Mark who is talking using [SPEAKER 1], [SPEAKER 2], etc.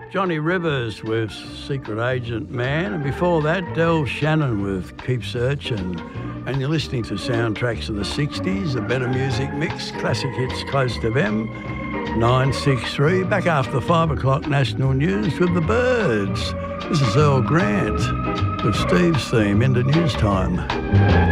[SPEAKER 1] Johnny Rivers with Secret Agent Man, and before that, Del Shannon with Keep Searching. And you're listening to Soundtracks of the 60s, a better music mix, classic hits close to them. 963, back after 5 o'clock national news with the Birds. This is Earl Grant with Steve's theme into news time.